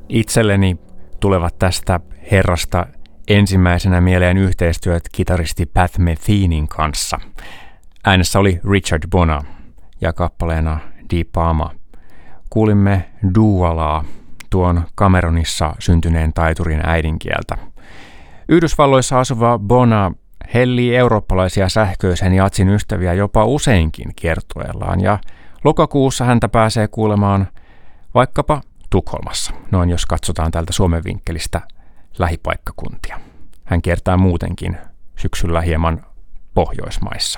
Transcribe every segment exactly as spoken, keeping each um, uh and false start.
Itselleni tulevat tästä herrasta ensimmäisenä mieleen yhteistyöt kitaristi Pat Methenin kanssa. Äänessä oli Richard Bona ja kappaleena Di Pama. Kuulimme Dualaa, tuon Cameronissa syntyneen taiturin äidinkieltä. Yhdysvalloissa asuva Bona hellii eurooppalaisia sähköisen jatsin ystäviä jopa useinkin kiertueellaan, ja lokakuussa häntä pääsee kuulemaan vaikkapa Tukholmassa, noin jos katsotaan tältä Suomen vinkkelistä lähipaikkakuntia. Hän kiertää muutenkin syksyllä hieman Pohjoismaissa.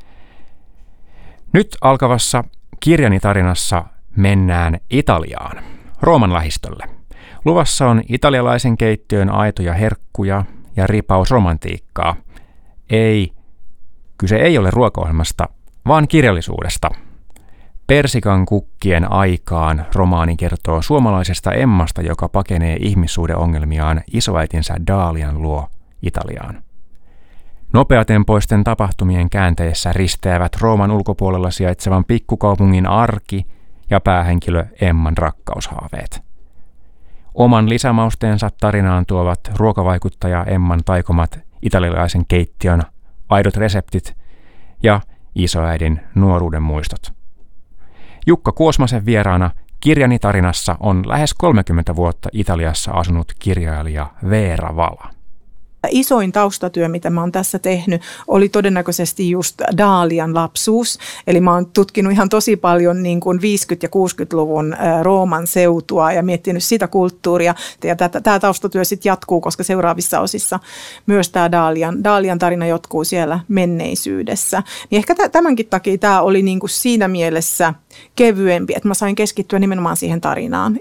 Nyt alkavassa kirjani tarinassa mennään Italiaan, Rooman lähistölle. Luvassa on italialaisen keittiön aitoja herkkuja ja ripaus romantiikkaa. Ei, kyse ei ole ruokaohjelmasta, vaan kirjallisuudesta. Persikan kukkien aikaan romaani kertoo suomalaisesta Emmasta, joka pakenee ihmissuhdeongelmiaan isoäitinsä Dalian luo Italiaan. Nopeatempoisten tapahtumien käänteessä risteävät Rooman ulkopuolella sijaitsevan pikkukaupungin arki ja päähenkilö Emman rakkaushaaveet. Oman lisämausteensa tarinaan tuovat ruokavaikuttaja Emman taikomat italialaisen keittiön aidot reseptit ja isoäidin nuoruuden muistot. Jukka Kuosmasen vieraana kirjani tarinassa on lähes kolmekymmentä vuotta Italiassa asunut kirjailija Veera Vala. Isoin taustatyö, mitä mä oon tässä tehnyt, oli todennäköisesti just Dalian lapsuus. Eli mä oon tutkinut ihan tosi paljon niin kuin viisikymmentä- ja kuusikymmentäluvun Rooman seutua ja miettinyt sitä kulttuuria. Ja tämä taustatyö sitten jatkuu, koska seuraavissa osissa myös tämä Dalian, Dalian tarina jatkuu siellä menneisyydessä. Niin ehkä tämänkin takia tämä oli niin kuin siinä mielessä kevyempi, että mä sain keskittyä nimenomaan siihen tarinaan.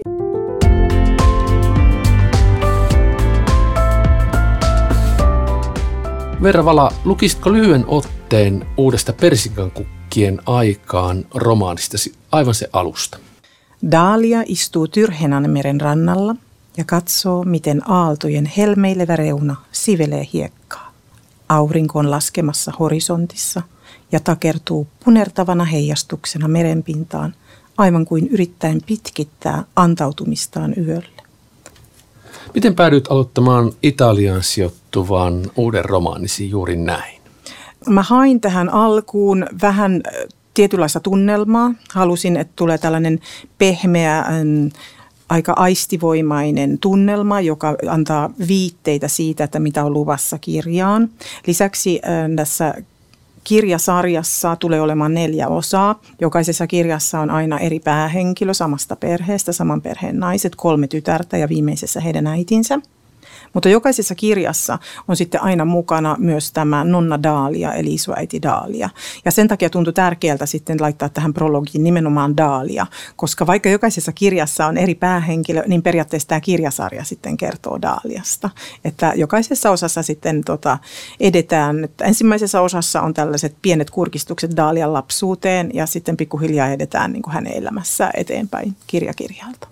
Veera Vala, lukisitko lyhyen otteen uudesta Persikan kukkien aikaan romaanistasi aivan se alusta? Dalia istuu Tyrhenan meren rannalla ja katsoo, miten aaltojen helmeilevä reuna sivelee hiekkaa. Aurinko on laskemassa horisontissa ja takertuu punertavana heijastuksena merenpintaan, aivan kuin yrittäen pitkittää antautumistaan yölle. Miten päädyit aloittamaan Italiaan sijoittuvan uuden romaanisi juuri näin? Mä hain tähän alkuun vähän tietynlaista tunnelmaa. Halusin, että tulee tällainen pehmeä, aika aistivoimainen tunnelma, joka antaa viitteitä siitä, että mitä on luvassa kirjaan. Lisäksi tässä kirjasarjassa tulee olemaan neljä osaa. Jokaisessa kirjassa on aina eri päähenkilö samasta perheestä, saman perheen naiset, kolme tytärtä ja viimeisessä heidän äitinsä. Mutta jokaisessa kirjassa on sitten aina mukana myös tämä nonna Dalia, eli isoäiti Dalia. Ja sen takia tuntui tärkeältä sitten laittaa tähän prologiin nimenomaan Dalia, koska vaikka jokaisessa kirjassa on eri päähenkilö, niin periaatteessa tämä kirjasarja sitten kertoo Daliasta. Että jokaisessa osassa sitten tota edetään, että ensimmäisessä osassa on tällaiset pienet kurkistukset Dalian lapsuuteen ja sitten pikkuhiljaa edetään niin kuin hänen elämässä eteenpäin kirjakirjalta.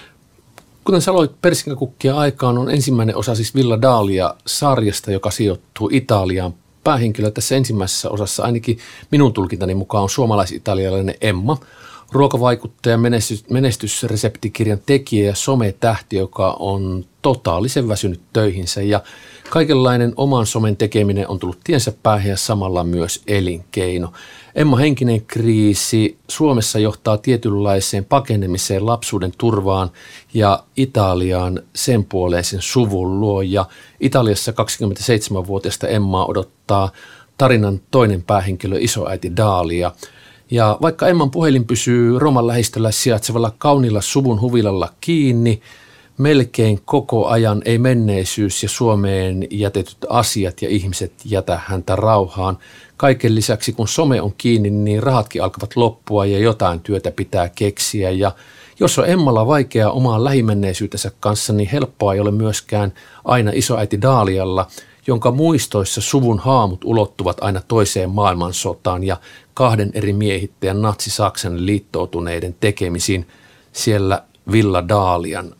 Kuten sä aloit Persikan kukkia aikaan, on ensimmäinen osa siis Villa Dalia-sarjasta, joka sijoittuu Italiaan. Päähenkilö tässä ensimmäisessä osassa, ainakin minun tulkintani mukaan, on suomalais-italialainen Emma, ruokavaikuttaja, menestys, menestysreseptikirjan tekijä ja sometähti, joka on totaalisen väsynyt töihinsä. Ja kaikenlainen oman somen tekeminen on tullut tiensä päähän ja samalla myös elinkeino. Emma henkinen kriisi Suomessa johtaa tietynlaiseen pakenemiseen lapsuuden turvaan ja Italiaan sen puoleisen suvun luo. Ja Italiassa kaksikymmentäseitsemänvuotiaista Emmaa odottaa tarinan toinen päähenkilö isoäiti Dalia. Ja vaikka Emman puhelin pysyy Rooman lähistöllä sijaitsevalla kauniilla suvun huvilalla kiinni, melkein koko ajan ei menneisyys ja Suomeen jätetyt asiat ja ihmiset jätä häntä rauhaan. Kaiken lisäksi, kun some on kiinni, niin rahatkin alkavat loppua ja jotain työtä pitää keksiä. Ja jos on Emmalla vaikeaa omaan lähimenneisyytensä kanssa, niin helppoa ei ole myöskään aina isoäiti Dalialla, jonka muistoissa suvun haamut ulottuvat aina toiseen maailmansotaan ja kahden eri miehittäjän natsi-Saksan liittoutuneiden tekemisiin siellä Villa Dalian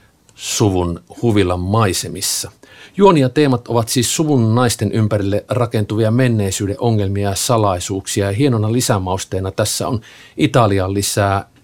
suvun huvilan maisemissa. Juoni ja teemat ovat siis suvun naisten ympärille rakentuvia menneisyyden ongelmia ja salaisuuksia. Ja hienona lisämausteena tässä on Italian lisää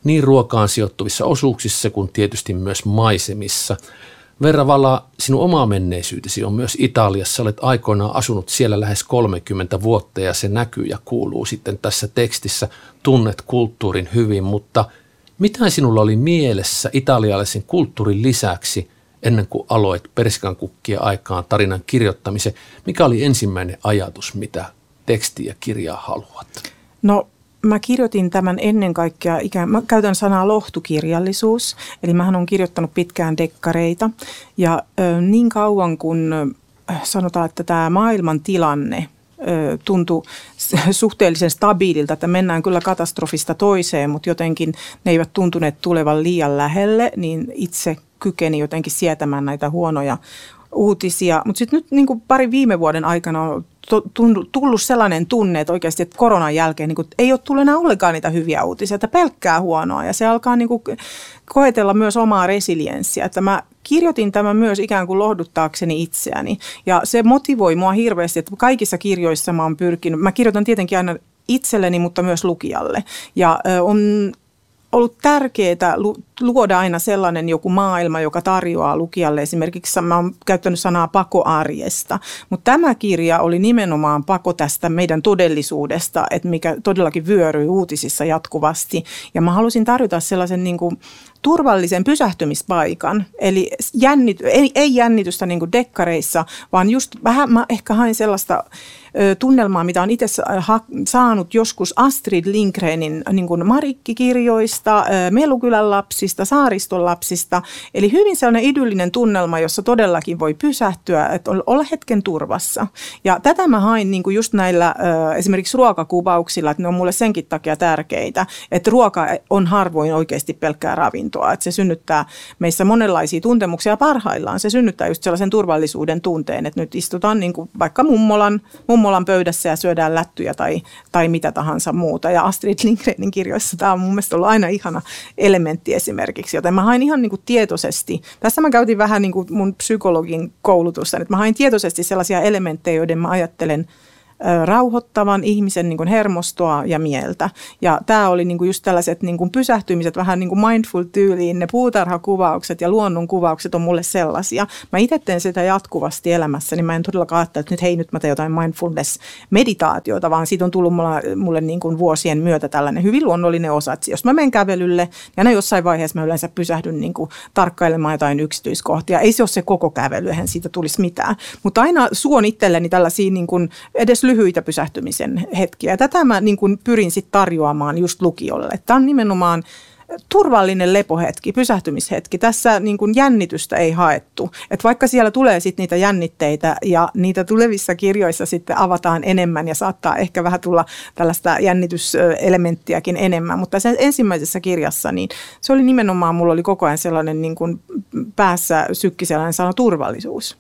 niin ruokaan sijoittuvissa osuuksissa kuin tietysti myös maisemissa. Verra Vala, sinun oma menneisyytesi on myös Italiassa. Olet aikoinaan asunut siellä lähes kolmekymmentä vuotta ja se näkyy ja kuuluu sitten tässä tekstissä. Tunnet kulttuurin hyvin, mutta mitä sinulla oli mielessä italialaisen kulttuurin lisäksi ennen kuin aloit Persikangukkia aikaan tarinan kirjoittamisen? Mikä oli ensimmäinen ajatus, mitä tekstiä ja kirjaa haluat? No mä kirjoitin tämän ennen kaikkea, ikään, mä käytän sanaa lohtukirjallisuus, eli mähän olen kirjoittanut pitkään dekkareita ja ö, niin kauan kun sanotaan, että tämä maailman tilanne ö, tuntui suhteellisen stabiililta, että mennään kyllä katastrofista toiseen, mutta jotenkin ne eivät tuntuneet tulevan liian lähelle, niin itse kykeni jotenkin sietämään näitä huonoja uutisia. Mutta sitten nyt niin kuin pari viime vuoden aikana on tullut sellainen tunne, että oikeasti että koronan jälkeen niin kuin, ei ole tullut enää ollenkaan niitä hyviä uutisia, että pelkkää huonoa. Ja se alkaa niin kuin, koetella myös omaa resilienssiä. Että mä kirjoitin tämän myös ikään kuin lohduttaakseni itseäni. Ja se motivoi mua hirveästi, että kaikissa kirjoissa mä oon pyrkinyt. Mä kirjoitan tietenkin aina itselleni, mutta myös lukijalle. Ja ö, on ollut tärkeää luoda aina sellainen joku maailma, joka tarjoaa lukijalle. Esimerkiksi mä oon käyttänyt sanaa pako arjesta, mutta tämä kirja oli nimenomaan pako tästä meidän todellisuudesta, että mikä todellakin vyöryy uutisissa jatkuvasti. Ja mä halusin tarjota sellaisen niin kuin turvallisen pysähtymispaikan, eli jännit, ei, ei jännitystä niin kuin dekkareissa, vaan just vähän mä ehkä hain sellaista ö, tunnelmaa, mitä on itse ha, saanut joskus Astrid Lindgrenin niin kuin Marikki-kirjoista, ö, Melukylän lapsista, Saariston lapsista, eli hyvin sellainen idyllinen tunnelma, jossa todellakin voi pysähtyä, että olla hetken turvassa. Ja tätä mä hain niin kuin just näillä ö, esimerkiksi ruokakuvauksilla, että ne on mulle senkin takia tärkeitä, että ruoka on harvoin oikeasti pelkkää ravintoa. Että se synnyttää meissä monenlaisia tuntemuksia parhaillaan. Se synnyttää just sellaisen turvallisuuden tunteen, että nyt istutaan niin kuin vaikka mummolan, mummolan pöydässä ja syödään lättyjä tai, tai mitä tahansa muuta. Ja Astrid Lindgrenin kirjoissa tämä on mun mielestä ollut aina ihana elementti esimerkiksi, joten mä hain ihan niin kuin tietoisesti. Tässä mä käytin vähän niin kuin mun psykologin koulutusta, että mä hain tietoisesti sellaisia elementtejä, joiden mä ajattelen rauhoittavan ihmisen niin kuin hermostoa ja mieltä. Ja tämä oli niin kuin just tällaiset niin kuin pysähtymiset, vähän niin kuin mindful-tyyliin, ne puutarhakuvaukset ja luonnonkuvaukset on mulle sellaisia. Mä itse teen sitä jatkuvasti elämässä, niin mä en todellakaan ajattele, että nyt hei, nyt mä teen jotain mindfulness-meditaatiota, vaan siitä on tullut mulle, mulle niin kuin vuosien myötä tällainen hyvin luonnollinen osa. Että jos mä menen kävelylle, ja aina jossain vaiheessa mä yleensä pysähdyn niin kuin tarkkailemaan jotain yksityiskohtia. Ei se ole se koko kävely, eihän siitä tulisi mitään. Mutta aina suon itselleni tällaisia niin kuin edes lyhyitä pysähtymisen hetkiä. Ja tätä mä niin kuin pyrin sitten tarjoamaan just lukijoille. Tämä on nimenomaan turvallinen lepohetki, pysähtymishetki. Tässä niin kuin jännitystä ei haettu. Et vaikka siellä tulee sitten niitä jännitteitä ja niitä tulevissa kirjoissa sitten avataan enemmän ja saattaa ehkä vähän tulla tällaista jännityselementtiäkin enemmän. Mutta sen ensimmäisessä kirjassa niin se oli nimenomaan, mulla oli koko ajan sellainen niin kuin päässä sykki sellainen sana turvallisuus.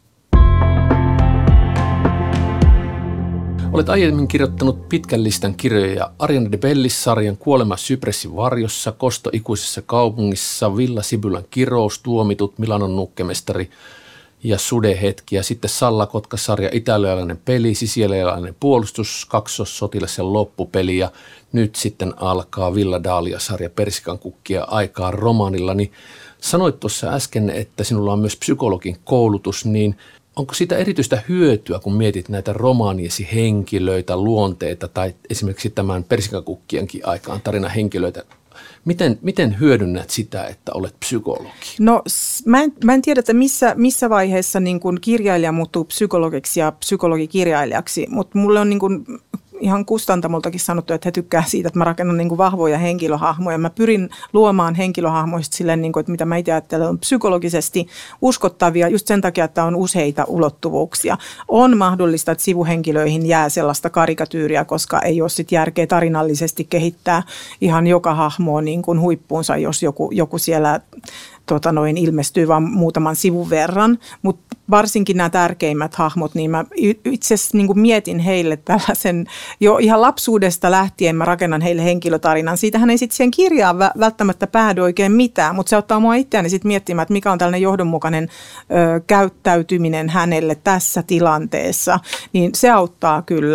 Olet aiemmin kirjoittanut pitkän listan kirjoja Arianna de Bellis-sarjan Kuolema Sypressin varjossa, Kosto ikuisessa kaupungissa, Villa Sibylän kirous, Tuomitut, Milanon nukkemestari ja Sudehetki. Ja sitten Salla Kotka-sarja Italialainen peli, Sisilialainen puolustus, Kaksossotilas ja loppupeli. Ja nyt sitten alkaa Villa Dahlia-sarja Persikangukkia aikaa romaanilla. Niin sanoit tuossa äsken, että sinulla on myös psykologin koulutus, niin onko siitä erityistä hyötyä, kun mietit näitä romaaniesi henkilöitä, luonteita tai esimerkiksi tämän Persikangukkienkin aikaan tarinahenkilöitä? Miten, miten hyödynnät sitä, että olet psykologi? No mä en, mä en tiedä, että missä, missä vaiheessa niin kun kirjailija muuttuu psykologiksi ja psykologikirjailijaksi, mutta mulle on niin kun ihan kustantamoltakin sanottu, että he tykkää siitä, että mä rakennan niin kuin vahvoja henkilöhahmoja. Mä pyrin luomaan henkilöhahmoista silleen, niin kuin, että mitä mä itse ajattelen, on psykologisesti uskottavia just sen takia, että on useita ulottuvuuksia. On mahdollista, että sivuhenkilöihin jää sellaista karikatyyriä, koska ei ole sit järkeä tarinallisesti kehittää ihan joka hahmoa niin kuin huippuunsa, jos joku, joku siellä Tota noin, ilmestyy vain muutaman sivun verran, mutta varsinkin nämä tärkeimmät hahmot, niin mä itse asiassa niin kuin mietin heille tällaisen, jo ihan lapsuudesta lähtien mä rakennan heille henkilötarinan. Siitähän ei sitten siihen kirjaan välttämättä päädy oikein mitään, mutta se ottaa mua itseäni sitten miettimään, että mikä on tällainen johdonmukainen ö, käyttäytyminen hänelle tässä tilanteessa, niin se auttaa kyllä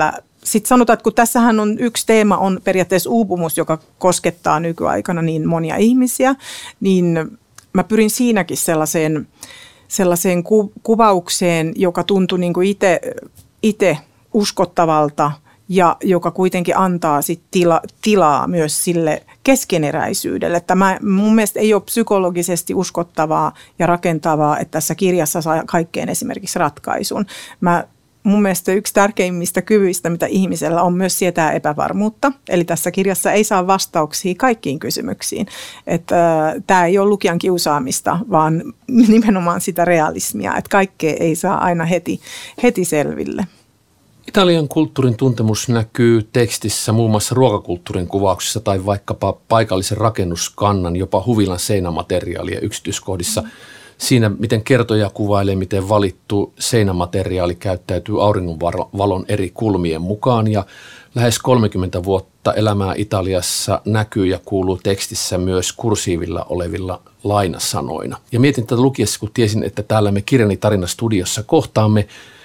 sitten sanotaan, että kun tässähän on yksi teema on periaatteessa uupumus, joka koskettaa nykyaikana niin monia ihmisiä, niin mä pyrin siinäkin sellaiseen, sellaiseen ku, kuvaukseen, joka tuntui niin kuin itse, itse uskottavalta ja joka kuitenkin antaa sit tila, tilaa myös sille keskeneräisyydelle. Tämä mun mielestä ei ole psykologisesti uskottavaa ja rakentavaa, että tässä kirjassa saa kaikkeen esimerkiksi ratkaisun. Mä Mun mielestä yksi tärkeimmistä kyvyistä, mitä ihmisellä on, myös sietää epävarmuutta. Eli tässä kirjassa ei saa vastauksia kaikkiin kysymyksiin. Että, äh, tämä ei ole lukijan kiusaamista, vaan nimenomaan sitä realismia, että kaikkea ei saa aina heti, heti selville. Italian kulttuurin tuntemus näkyy tekstissä muun muassa ruokakulttuurin kuvauksissa tai vaikkapa paikallisen rakennuskannan, jopa huvilan seinämateriaalien yksityiskohdissa. Siinä, miten kertoja kuvailee, miten valittu seinämateriaali käyttäytyy auringonvalon eri kulmien mukaan. Ja lähes kolmekymmentä vuotta elämää Italiassa näkyy ja kuuluu tekstissä myös kursiivilla olevilla lainasanoina. Ja mietin tätä lukiessa, kun tiesin, että täällä me Kirjani tarinastudiossa kohtaamme,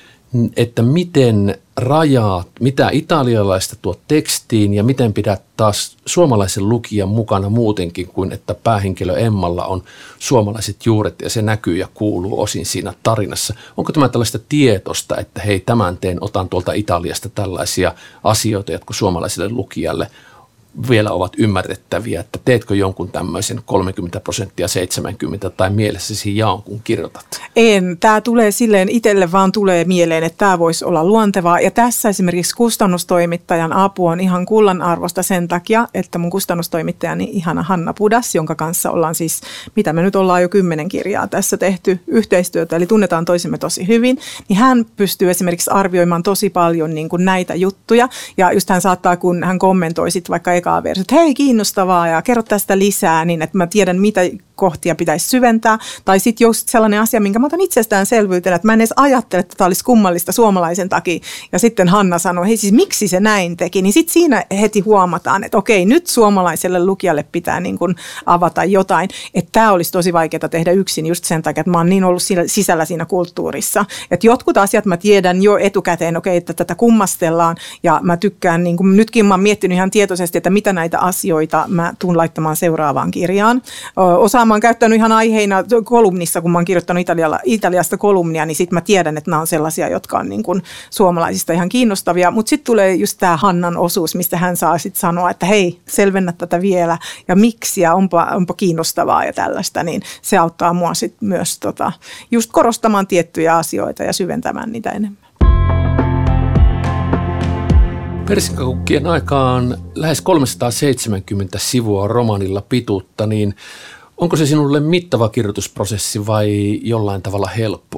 että miten rajaat, mitä italialaista tuo tekstiin ja miten pidät taas suomalaisen lukijan mukana muutenkin kuin, että päähenkilö Emmalla on suomalaiset juuret ja se näkyy ja kuuluu osin siinä tarinassa. Onko tämä tällaista tietosta, että hei, tämän teen, otan tuolta Italiasta tällaisia asioita, jotka suomalaiselle lukijalle vielä ovat ymmärrettäviä, että teetkö jonkun tämmöisen kolmekymmentä prosenttia seitsemänkymmentä tai mielessäsi jaon, kun kirjoitat? En. Tämä tulee silleen, itselle vaan tulee mieleen, että tämä voisi olla luontevaa. Ja tässä esimerkiksi kustannustoimittajan apu on ihan kullanarvosta sen takia, että mun kustannustoimittajani ihana Hanna Pudas, jonka kanssa ollaan siis, mitä me nyt ollaan jo kymmenen kirjaa tässä tehty yhteistyötä, eli tunnetaan toisimme tosi hyvin, niin hän pystyy esimerkiksi arvioimaan tosi paljon niin kuin näitä juttuja. Ja just hän saattaa, kun hän kommentoi sitten vaikka ekaa versiota, että hei, kiinnostavaa ja kerro tästä lisää, niin että mä tiedän, mitä kohtia pitäisi syventää. Tai sitten just sellainen asia, minkä mä otan itsestäänselvyytenä, että mä en edes ajattele, että tämä olisi kummallista suomalaisen takia. Ja sitten Hanna sanoi, hei siis miksi se näin teki? Niin sitten siinä heti huomataan, että okei, nyt suomalaiselle lukijalle pitää niin kuin avata jotain. Että tämä olisi tosi vaikeaa tehdä yksin just sen takia, että mä oon niin ollut sisällä siinä kulttuurissa. Että jotkut asiat mä tiedän jo etukäteen, okei, että tätä kummastellaan. Ja mä tykkään, niin kuin nytkin mä oon miettinyt ihan tietoisesti, että mitä näitä asioita mä tuun laittamaan seuraavaan kirjaan. Osa mä oon käyttänyt ihan aiheina kolumnissa, kun mä oon kirjoittanut Italialla, Italiasta kolumnia, niin sitten mä tiedän, että nämä on sellaisia, jotka on niin kuin suomalaisista ihan kiinnostavia. Mutta sitten tulee just tämä Hannan osuus, mistä hän saa sitten sanoa, että hei, selvennä tätä vielä ja miksi ja onpa, onpa kiinnostavaa ja tällaista. Niin se auttaa mua sitten myös tota, just korostamaan tiettyjä asioita ja syventämään niitä enemmän. Persinkakukkien aikaan lähes kolmesataaseitsemänkymmentä sivua romaanilla pituutta, niin onko se sinulle mittava kirjoitusprosessi vai jollain tavalla helppo?